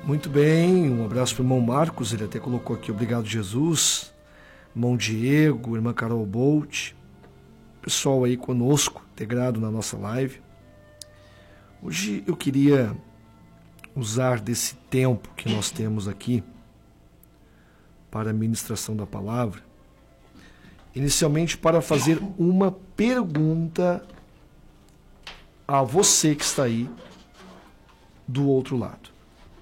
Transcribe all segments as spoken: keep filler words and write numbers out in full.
Muito bem, um abraço para o irmão Marcos, ele até colocou aqui, obrigado Jesus, irmão Diego, irmã Carol Bolt, pessoal aí conosco, integrado na nossa live. Hoje eu queria usar desse tempo que nós temos aqui para a ministração da palavra, inicialmente para fazer uma pergunta a você que está aí do outro lado.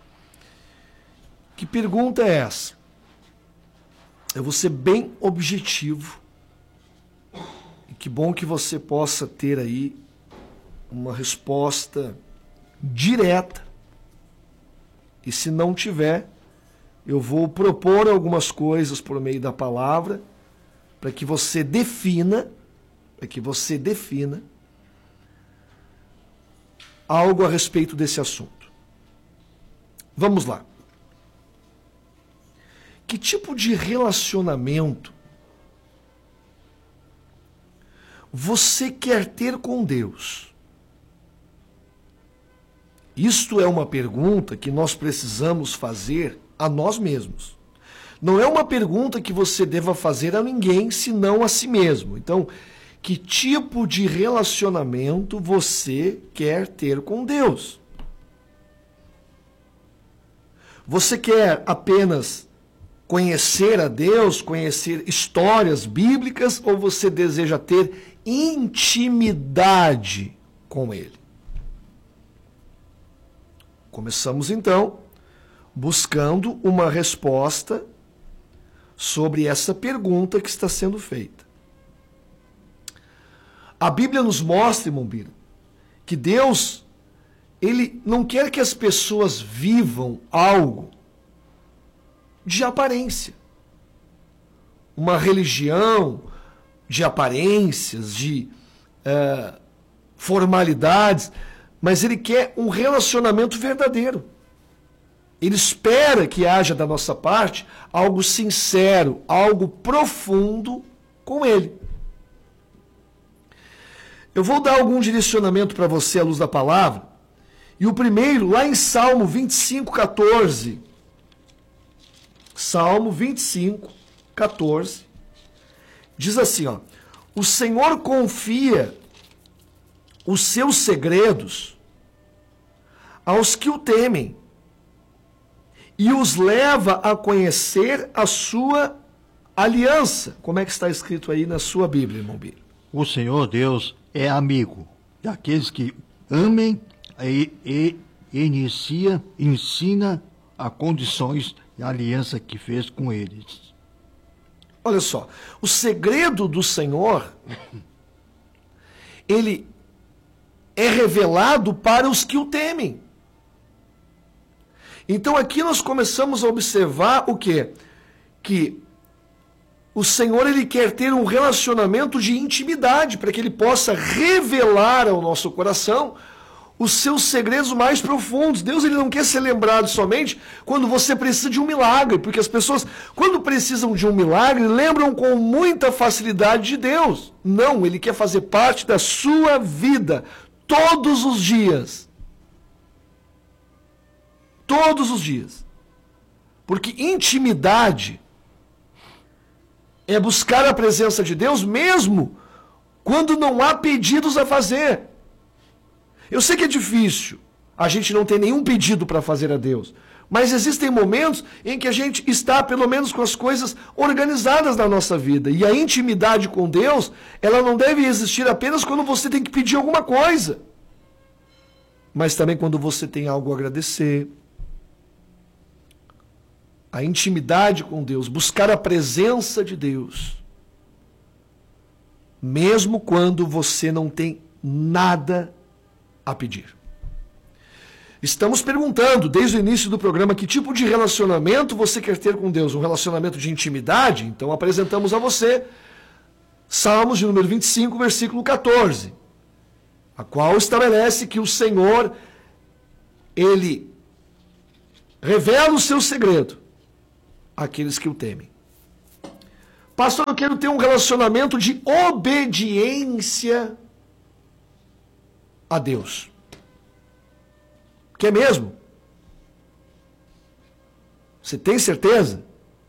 Que pergunta é essa? Eu vou ser bem objetivo e que bom que você possa ter aí uma resposta direta. E se não tiver, eu vou propor algumas coisas por meio da palavra para que você defina, para que você defina algo a respeito desse assunto. Vamos lá. Que tipo de relacionamento você quer ter com Deus? Isto é uma pergunta que nós precisamos fazer a nós mesmos. Não é uma pergunta que você deva fazer a ninguém, senão a si mesmo. Então, que tipo de relacionamento você quer ter com Deus? Você quer apenas conhecer a Deus, conhecer histórias bíblicas, ou você deseja ter intimidade com Ele? Começamos então buscando uma resposta sobre essa pergunta que está sendo feita. A Bíblia nos mostra, irmão Bira, que Deus, Ele não quer que as pessoas vivam algo de aparência. Uma religião de aparências, de uh, formalidades, mas Ele quer um relacionamento verdadeiro. Ele espera que haja da nossa parte algo sincero, algo profundo com Ele. Eu vou dar algum direcionamento para você à luz da palavra. E o primeiro, lá em Salmo vinte e cinco, quatorze. Salmo vinte e cinco, quatorze. Diz assim, ó: o Senhor confia os seus segredos aos que o temem e os leva a conhecer a sua aliança. Como é que está escrito aí na sua Bíblia, irmão Bíblia? O Senhor Deus é amigo daqueles que amem e, e inicia, ensina a condições e a aliança que fez com eles. Olha só, o segredo do Senhor, ele é revelado para os que o temem. Então aqui nós começamos a observar o quê? Que o Senhor, ele quer ter um relacionamento de intimidade, para que ele possa revelar ao nosso coração os seus segredos mais profundos. Deus, ele não quer ser lembrado somente quando você precisa de um milagre, porque as pessoas, quando precisam de um milagre, lembram com muita facilidade de Deus. Não, ele quer fazer parte da sua vida, todos os dias. Todos os dias. Porque intimidade é buscar a presença de Deus mesmo quando não há pedidos a fazer. Eu sei que é difícil a gente não ter nenhum pedido para fazer a Deus, mas existem momentos em que a gente está, pelo menos, com as coisas organizadas na nossa vida. E a intimidade com Deus, ela não deve existir apenas quando você tem que pedir alguma coisa, mas também quando você tem algo a agradecer. A intimidade com Deus, buscar a presença de Deus, mesmo quando você não tem nada a pedir. Estamos perguntando desde o início do programa que tipo de relacionamento você quer ter com Deus. Um relacionamento de intimidade? Então apresentamos a você Salmos de número vinte e cinco, versículo quatorze, a qual estabelece que o Senhor, ele revela o seu segredo àqueles que o temem. Pastor, eu quero ter um relacionamento de obediência a Deus. Quer mesmo? Você tem certeza?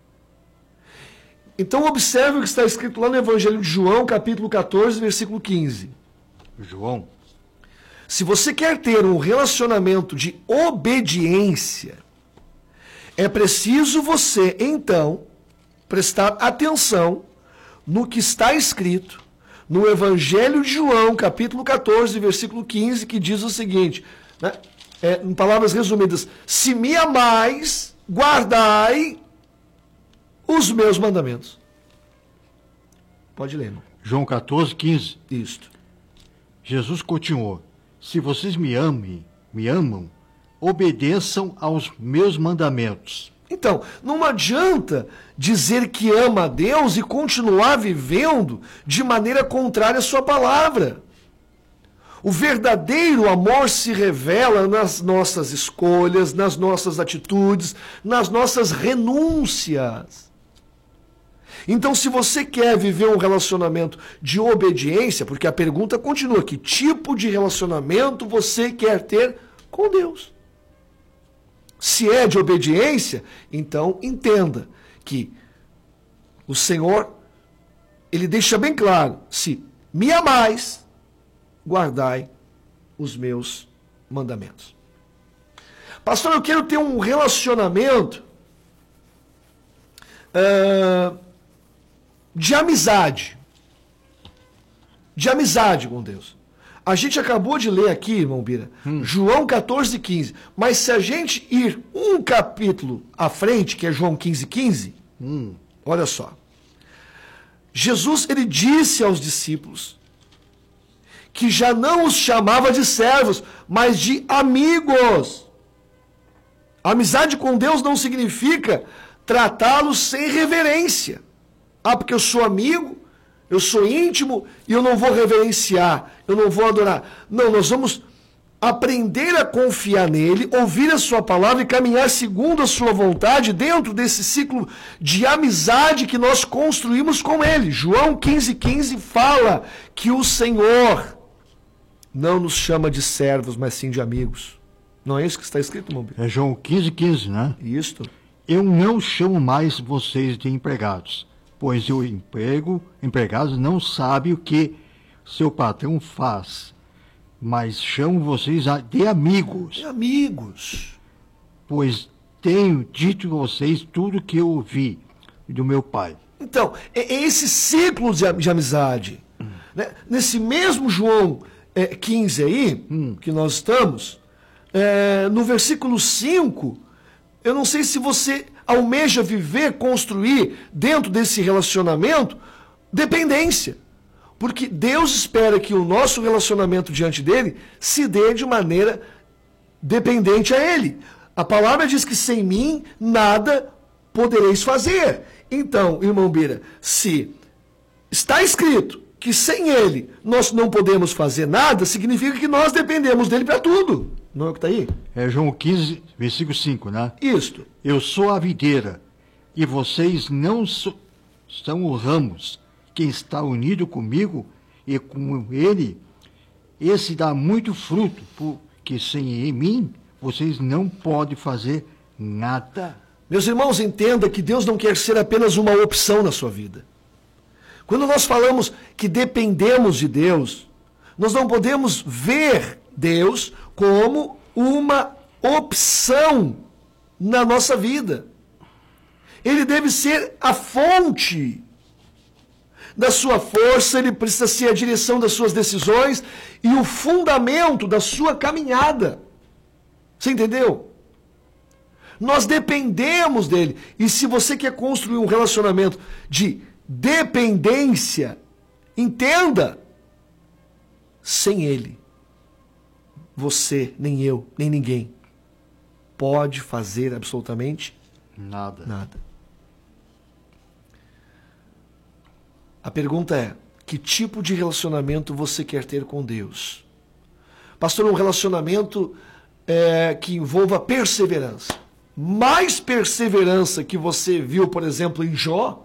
Então observe o que está escrito lá no Evangelho de João, capítulo quatorze, versículo quinze. João. Se você quer ter um relacionamento de obediência, é preciso você, então, prestar atenção no que está escrito no Evangelho de João, capítulo quatorze, versículo quinze, que diz o seguinte, né? É, em palavras resumidas, se me amais, guardai os meus mandamentos. Pode ler, irmão. João quatorze, quinze. Isto. Jesus continuou, se vocês me amem, me amam, obedeçam aos meus mandamentos. Então, não adianta dizer que ama a Deus e continuar vivendo de maneira contrária à sua palavra. O verdadeiro amor se revela nas nossas escolhas, nas nossas atitudes, nas nossas renúncias. Então, se você quer viver um relacionamento de obediência, porque a pergunta continua, que tipo de relacionamento você quer ter com Deus? Se é de obediência, então entenda que o Senhor, Ele deixa bem claro, se me amais, guardai os meus mandamentos. Pastor, eu quero ter um relacionamento uh, de amizade. De amizade com Deus. A gente acabou de ler aqui, irmão Bira, hum. João quatorze, quinze. Mas se a gente ir um capítulo à frente, que é João quinze, quinze, hum. olha só. Jesus, ele disse aos discípulos que já não os chamava de servos, mas de amigos. Amizade com Deus não significa tratá-los sem reverência. Ah, porque eu sou amigo, eu sou íntimo e eu não vou reverenciar, eu não vou adorar. Não, nós vamos aprender a confiar nele, ouvir a sua palavra e caminhar segundo a sua vontade dentro desse ciclo de amizade que nós construímos com ele. João quinze, quinze fala que o Senhor não nos chama de servos, mas sim de amigos. Não é isso que está escrito, irmão? É João quinze, quinze, né? Isto. Eu não chamo mais vocês de empregados, pois o emprego, empregado não sabe o que seu patrão faz, mas chamo vocês de amigos. De amigos. Pois tenho dito a vocês tudo o que eu ouvi do meu pai. Então, é esse ciclo de, de amizade. Hum. Né? Nesse mesmo João é, quinze aí, hum. que nós estamos, é, no versículo cinco, eu não sei se você almeja viver, construir dentro desse relacionamento dependência. Porque Deus espera que o nosso relacionamento diante dele se dê de maneira dependente a ele. A palavra diz que sem mim nada podereis fazer. Então, irmão Bira, se está escrito que sem ele nós não podemos fazer nada, significa que nós dependemos dele para tudo. Não é o que está aí? É João quinze, versículo cinco, né? Isto. Eu sou a videira, e vocês não so, são os ramos. Quem está unido comigo e com ele, esse dá muito fruto, porque sem mim vocês não podem fazer nada. Meus irmãos, entenda que Deus não quer ser apenas uma opção na sua vida. Quando nós falamos que dependemos de Deus, nós não podemos ver Deus como uma opção na nossa vida. Ele deve ser a fonte da sua força, ele precisa ser a direção das suas decisões e o fundamento da sua caminhada. Você entendeu? Nós dependemos dele. E se você quer construir um relacionamento de dependência, entenda, sem ele, você, nem eu, nem ninguém pode fazer absolutamente nada. nada. A pergunta é, que tipo de relacionamento você quer ter com Deus? Pastor, um relacionamento é, que envolva perseverança. Mais perseverança que você viu, por exemplo, em Jó,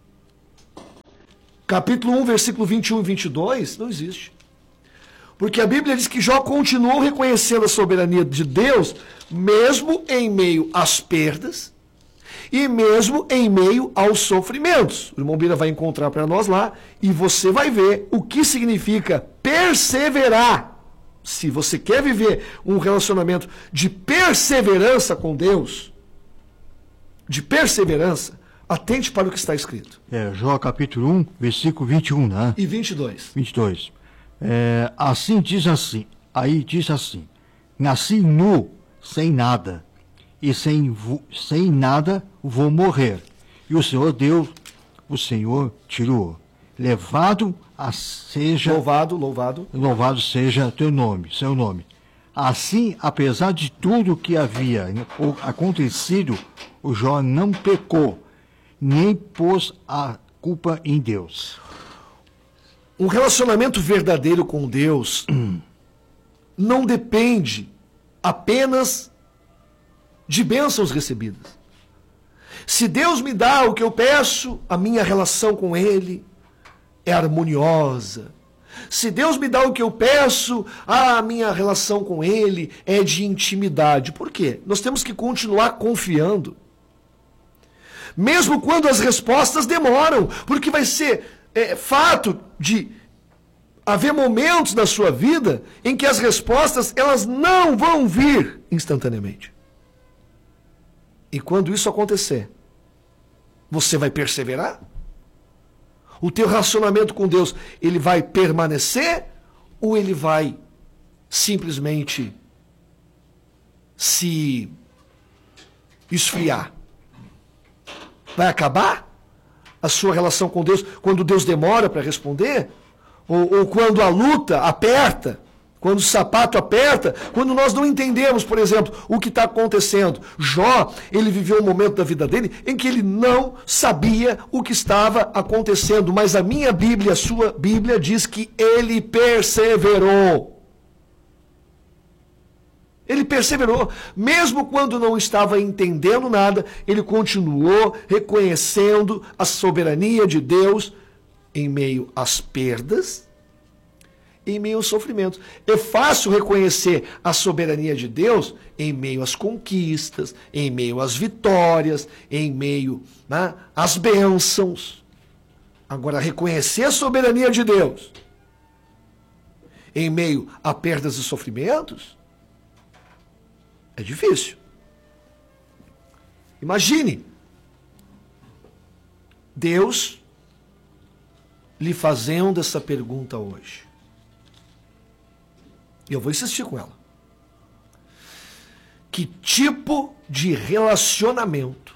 capítulo um, versículo vinte e um e vinte e dois, não existe. Porque a Bíblia diz que Jó continuou reconhecendo a soberania de Deus, mesmo em meio às perdas, E mesmo em meio aos sofrimentos. O irmão Bira vai encontrar para nós lá e você vai ver o que significa perseverar. Se você quer viver um relacionamento de perseverança com Deus, de perseverança, atente para o que está escrito. É, Jó capítulo um, versículo vinte e um, né? E vinte e dois. vinte e dois. É, assim diz assim, aí diz assim, nasci nu, sem nada, e sem, sem nada vou morrer. E o Senhor Deus, o Senhor tirou. Levado a seja... Louvado, louvado. Louvado seja teu nome, seu nome. Assim, apesar de tudo que havia acontecido, o Jó não pecou, nem pôs a culpa em Deus. Um relacionamento verdadeiro com Deus não depende apenas de bênçãos recebidas. Se Deus me dá o que eu peço, a minha relação com Ele é harmoniosa. Se Deus me dá o que eu peço, a minha relação com Ele é de intimidade. Por quê? Nós temos que continuar confiando. Mesmo quando as respostas demoram, porque vai ser é, fato de haver momentos na sua vida em que as respostas elas não vão vir instantaneamente. E quando isso acontecer, você vai perseverar? O teu relacionamento com Deus, ele vai permanecer ou ele vai simplesmente se esfriar? Vai acabar a sua relação com Deus quando Deus demora para responder? Ou, ou quando a luta aperta? Quando o sapato aperta? Quando nós não entendemos, por exemplo, o que está acontecendo? Jó, ele viveu um momento da vida dele em que ele não sabia o que estava acontecendo. Mas a minha Bíblia, a sua Bíblia, diz que ele perseverou. Ele perseverou. Mesmo quando não estava entendendo nada, ele continuou reconhecendo a soberania de Deus em meio às perdas, em meio aos sofrimentos. É fácil reconhecer a soberania de Deus em meio às conquistas, em meio às vitórias, em meio, né, às bênçãos. Agora, reconhecer a soberania de Deus em meio a perdas e sofrimentos é difícil. Imagine Deus lhe fazendo essa pergunta hoje. E eu vou insistir com ela. Que tipo de relacionamento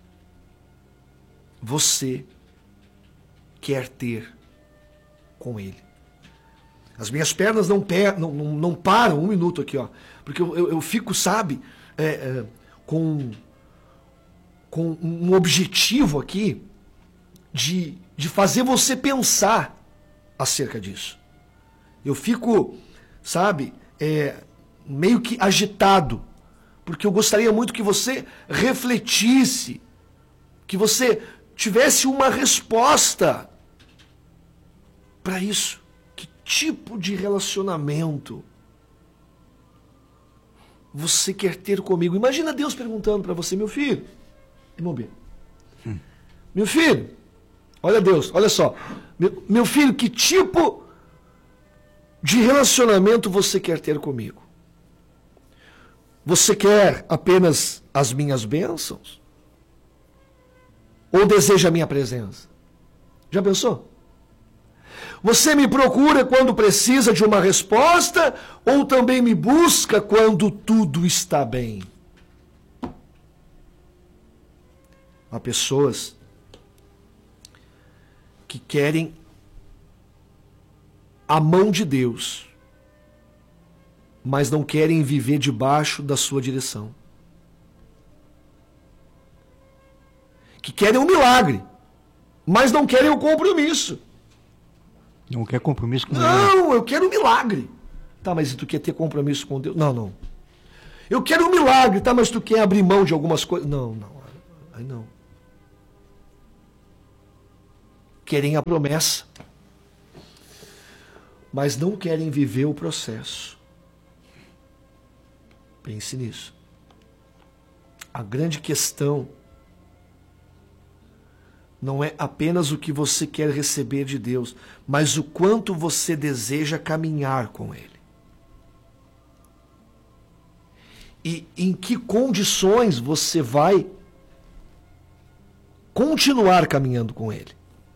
você quer ter com Ele? As minhas pernas não, per, não, não, não param um minuto aqui, ó. Porque eu, eu, eu fico, sabe, é, é, com, com um objetivo aqui de, de fazer você pensar acerca disso. Eu fico, sabe, é, meio que agitado, porque eu gostaria muito que você refletisse, que você tivesse uma resposta para isso. Que tipo de relacionamento você quer ter comigo? Imagina Deus perguntando para você, meu filho, irmão B, hum. meu filho, olha Deus, olha só, meu, meu filho, que tipo de relacionamento você quer ter comigo? Você quer apenas as minhas bênçãos? Ou deseja a minha presença? Já pensou? Você me procura quando precisa de uma resposta ou também me busca quando tudo está bem? Há pessoas que querem a mão de Deus, mas não querem viver debaixo da sua direção. Que querem um milagre, mas não querem o compromisso. Não quer compromisso com Deus? Não, eu quero um milagre. Tá, mas tu quer ter compromisso com Deus? Não, não. Eu quero um milagre, tá, mas tu quer abrir mão de algumas coisas? Não, não. Aí não. Querem a promessa, mas não querem viver o processo. Pense nisso. A grande questão não é apenas o que você quer receber de Deus, mas o quanto você deseja caminhar com Ele. E em que condições você vai continuar caminhando com Ele.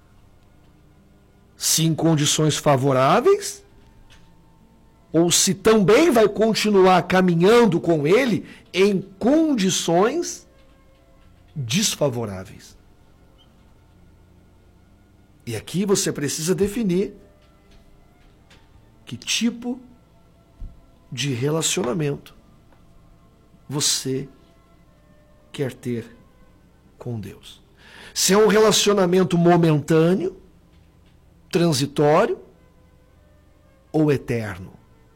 Se em condições favoráveis, ou se também vai continuar caminhando com Ele em condições desfavoráveis. E aqui você precisa definir que tipo de relacionamento você quer ter com Deus. Se é um relacionamento momentâneo, transitório ou eterno.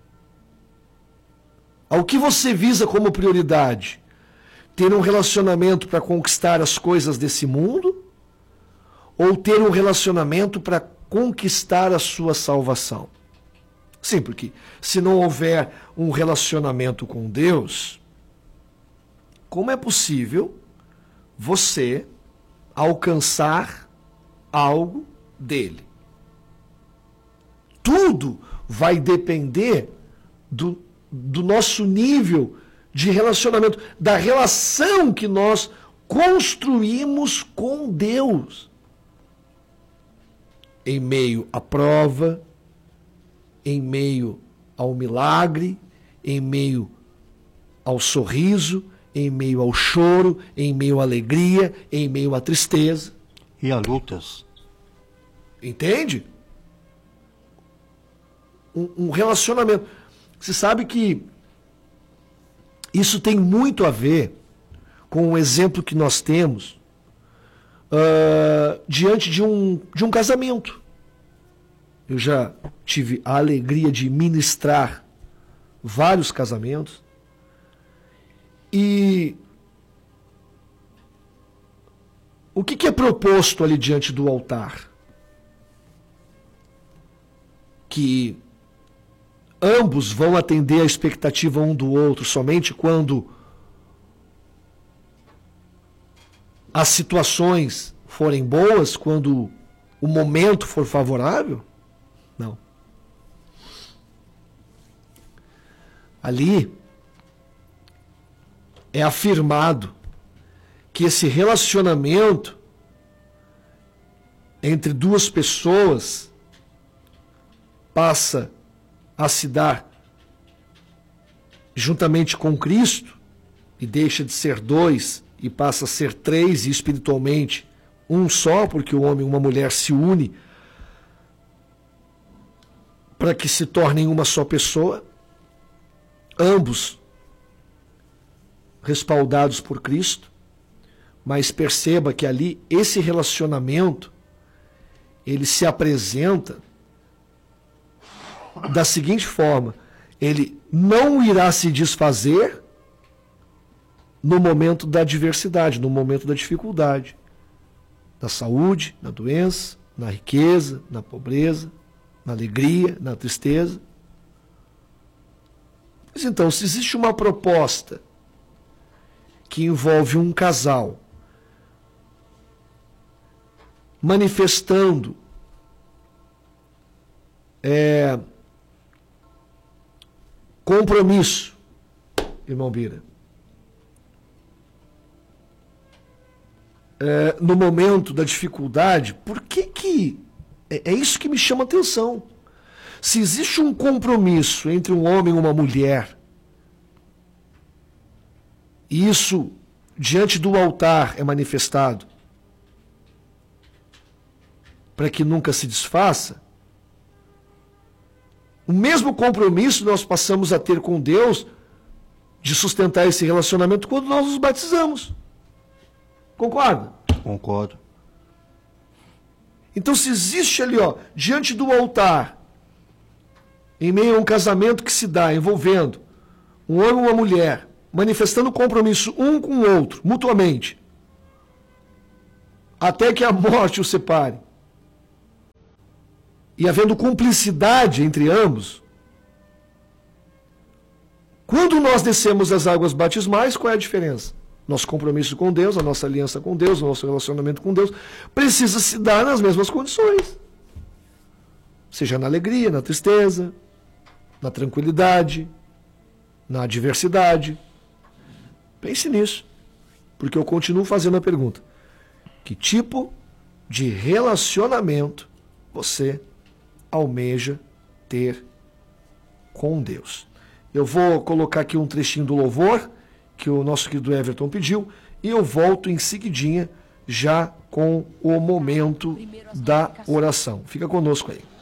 Ao que você visa como prioridade? Ter um relacionamento para conquistar as coisas desse mundo? Ou ter um relacionamento para conquistar a sua salvação? Sim, porque se não houver um relacionamento com Deus, como é possível você alcançar algo dele? Tudo vai depender do, do nosso nível de relacionamento, da relação que nós construímos com Deus. Em meio à prova, em meio ao milagre, em meio ao sorriso, em meio ao choro, em meio à alegria, em meio à tristeza. E a lutas. Entende? Um, um relacionamento. Você sabe que isso tem muito a ver com o exemplo que nós temos uh, diante de um, de um casamento. Eu já tive a alegria de ministrar vários casamentos. E o que, que é proposto ali diante do altar? Que ambos vão atender a expectativa um do outro somente quando as situações forem boas, quando o momento for favorável? Não. Ali é afirmado que esse relacionamento entre duas pessoas passa a se dar juntamente com Cristo e deixa de ser dois e passa a ser três e espiritualmente um só, porque o homem e uma mulher se unem para que se tornem uma só pessoa, ambos respaldados por Cristo, mas perceba que ali esse relacionamento ele se apresenta da seguinte forma: ele não irá se desfazer no momento da adversidade, no momento da dificuldade, na saúde, na doença, na riqueza, na pobreza, na alegria, na tristeza. Mas então, se existe uma proposta que envolve um casal manifestando é, compromisso, irmão Bira, é, no momento da dificuldade, por que que é, é isso que me chama a atenção? Se existe um compromisso entre um homem e uma mulher, e isso diante do altar é manifestado para que nunca se desfaça, o mesmo compromisso nós passamos a ter com Deus de sustentar esse relacionamento quando nós nos batizamos. Concorda? Concordo. Então, se existe ali, ó, diante do altar, em meio a um casamento que se dá envolvendo um homem e uma mulher, manifestando compromisso um com o outro, mutuamente, até que a morte os separe, e havendo cumplicidade entre ambos, quando nós descemos as águas batismais, qual é a diferença? Nosso compromisso com Deus, a nossa aliança com Deus, o nosso relacionamento com Deus, precisa se dar nas mesmas condições. Seja na alegria, na tristeza, na tranquilidade, na adversidade. Pense nisso, porque eu continuo fazendo a pergunta. Que tipo de relacionamento você almeja ter com Deus? Eu vou colocar aqui um trechinho do louvor que o nosso querido Everton pediu e eu volto em seguidinha já com o momento da oração. Fica conosco aí.